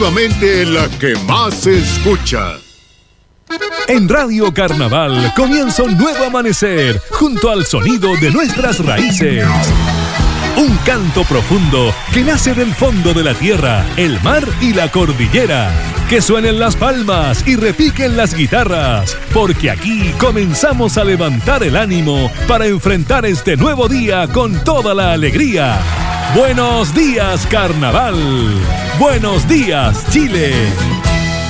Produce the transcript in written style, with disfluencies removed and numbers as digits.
La que más se escucha. En Radio Carnaval comienza un nuevo amanecer junto al sonido de nuestras raíces. Un canto profundo que nace del fondo de la tierra, el mar y la cordillera. Que suenen las palmas y repiquen las guitarras, porque aquí comenzamos a levantar el ánimo para enfrentar este nuevo día con toda la alegría. Buenos días, Carnaval. Buenos días, Chile.